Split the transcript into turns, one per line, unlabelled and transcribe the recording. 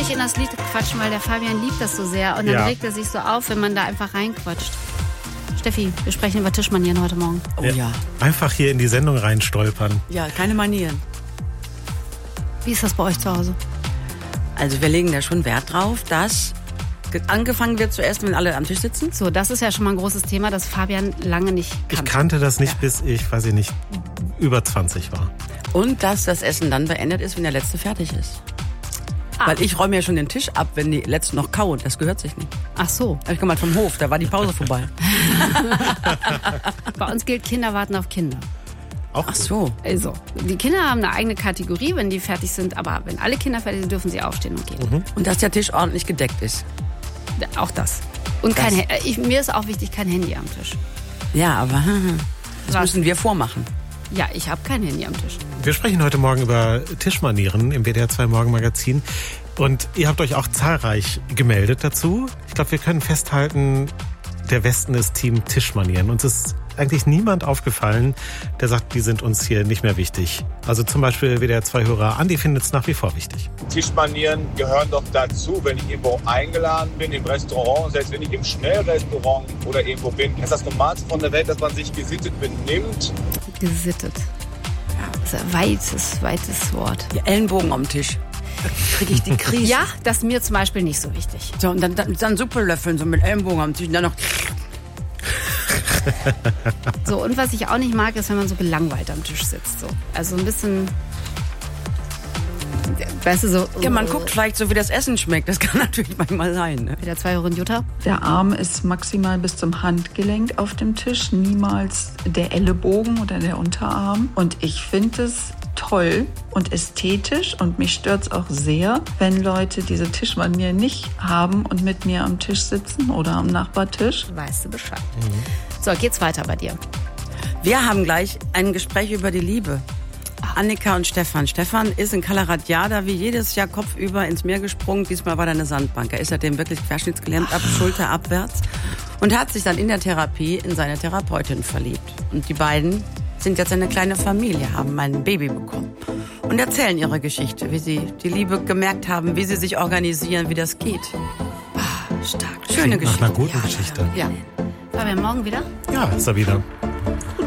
nicht in das Lied quatschen, weil der Fabian liebt das so sehr. Und dann regt er sich so auf, wenn man da einfach reinquatscht. Steffi, wir sprechen über Tischmanieren heute Morgen.
Oh ja.
Einfach hier in die Sendung reinstolpern.
Ja, keine Manieren.
Wie ist das bei euch zu Hause?
Also wir legen da schon Wert drauf, dass angefangen wird zu essen, wenn alle am Tisch sitzen.
So, das ist ja schon mal ein großes Thema, das Fabian lange nicht kannte.
Ich kannte das nicht, bis ich, weiß ich nicht, über 20 war.
Und dass das Essen dann beendet ist, wenn der Letzte fertig ist. Weil ich räume ja schon den Tisch ab, wenn die Letzten noch kauen. Das gehört sich nicht.
Ach so.
Ich komme halt vom Hof, da war die Pause vorbei.
Bei uns gilt, Kinder warten auf Kinder.
Ach so.
Also, die Kinder haben eine eigene Kategorie, wenn die fertig sind. Aber wenn alle Kinder fertig sind, dürfen sie aufstehen und gehen.
Und dass der Tisch ordentlich gedeckt ist.
Auch das. Und mir ist auch wichtig, kein Handy am Tisch.
Ja, aber das müssen wir vormachen.
Ja, ich habe kein Handy am Tisch.
Wir sprechen heute Morgen über Tischmanieren im WDR 2 Morgenmagazin. Und ihr habt euch auch zahlreich gemeldet dazu. Ich glaube, wir können festhalten, der Westen ist Team Tischmanieren. Uns ist eigentlich niemand aufgefallen, der sagt, die sind uns hier nicht mehr wichtig. Also zum Beispiel WDR 2-Hörer Andi findet es nach wie vor wichtig.
Tischmanieren gehören doch dazu, wenn ich irgendwo eingeladen bin, im Restaurant, selbst wenn ich im Schnellrestaurant oder irgendwo bin. Das ist das Normalste von der Welt, dass man sich gesittet benimmt.
Gesittet. Ja, das ist ein weites Wort.
Die Ellenbogen am Tisch. Da kriege ich die Krise.
Ja, das ist mir zum Beispiel nicht so wichtig.
So, und dann Suppe löffeln, so mit Ellenbogen am Tisch. Und dann noch...
So, und was ich auch nicht mag, ist, wenn man so gelangweilt am Tisch sitzt. So. Also ein bisschen... Weißt du, so...
Ja, man guckt vielleicht so, wie das Essen schmeckt. Das kann natürlich manchmal sein. Ne?
WDR 2-Hörerin Jutta.
Der Arm ist maximal bis zum Handgelenk auf dem Tisch, niemals der Ellenbogen oder der Unterarm. Und ich finde es toll und ästhetisch und mich stört es auch sehr, wenn Leute diese Tischmanier nicht haben und mit mir am Tisch sitzen oder am Nachbartisch.
Weißt du Bescheid. So, geht's weiter bei dir.
Wir haben gleich ein Gespräch über die Liebe. Annika und Stefan. Stefan ist in Kalaradiada wie jedes Jahr kopfüber ins Meer gesprungen. Diesmal war da eine Sandbank. Er ist seitdem wirklich querschnittsgelähmt, ab Schulter abwärts. Und hat sich dann in der Therapie in seine Therapeutin verliebt. Und die beiden sind jetzt eine kleine Familie, haben ein Baby bekommen. Und erzählen ihre Geschichte, wie sie die Liebe gemerkt haben, wie sie sich organisieren, wie das geht.
Stark.
Schöne
Nach
Geschichte.
einer guten Geschichte.
Ja. Fabian, morgen wieder?
Ja, ist er wieder.